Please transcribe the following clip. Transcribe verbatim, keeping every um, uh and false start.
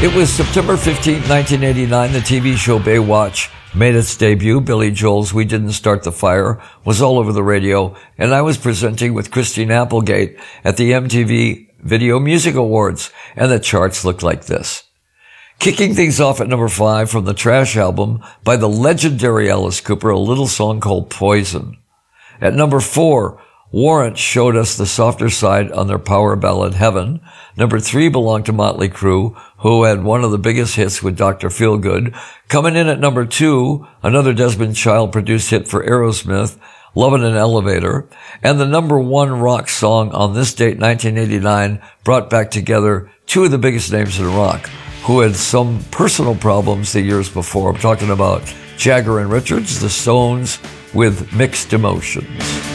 It was September fifteenth, nineteen eighty-nine. The T V show Baywatch made its debut. Billy Joel's We Didn't Start the Fire was all over the radio, and I was presenting with Christine Applegate at the M T V Video Music Awards, and the charts looked like this. Kicking things off at number five from the Trash album by the legendary Alice Cooper, a little song called Poison. At number four, Warrant showed us the softer side on their power ballad Heaven. Number three belonged to Motley Crue, who had one of the biggest hits with Doctor Feelgood. Coming in at number two, another Desmond Child-produced hit for Aerosmith, Lovin' an Elevator. And the number one rock song on this date, nineteen eighty-nine, brought back together two of the biggest names in rock, who had some personal problems the years before. I'm talking about Jagger and Richards, the Stones, with Mixed Emotions.